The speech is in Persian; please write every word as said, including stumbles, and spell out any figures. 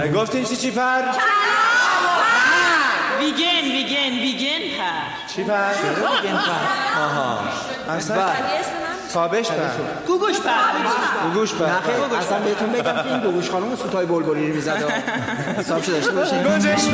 گفتین چی چی پر؟ ویگن ویگن ویگن پر. چی پر؟ ویگن پر. آها اصلا تابش پر. گوگوش پر. گوگوش پر. اصلا بهتون بگم که این گوگوش خانم سوتای بلبلی میزد. حساب شده داشته باشین.